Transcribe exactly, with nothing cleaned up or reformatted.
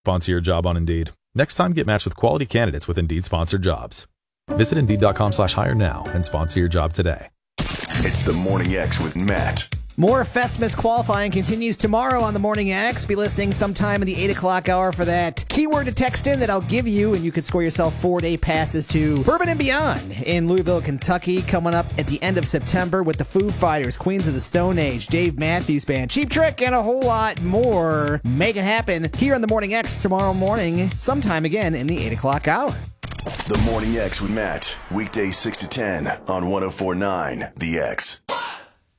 Sponsor your job on Indeed. Next time, get matched with quality candidates with Indeed-sponsored jobs. Visit Indeed.com slash hire now and sponsor your job today. It's the Morning X with Matt. More Festivus qualifying continues tomorrow on the Morning X. Be listening sometime in the eight o'clock hour for that keyword to text in that I'll give you, and you can score yourself four-day passes to Bourbon and Beyond in Louisville, Kentucky, coming up at the end of September with the Foo Fighters, Queens of the Stone Age, Dave Matthews Band, Cheap Trick, and a whole lot more. Make it happen here on the Morning X tomorrow morning, sometime again in the eight o'clock hour. The Morning X with Matt, weekdays six to ten on one oh four point nine The X.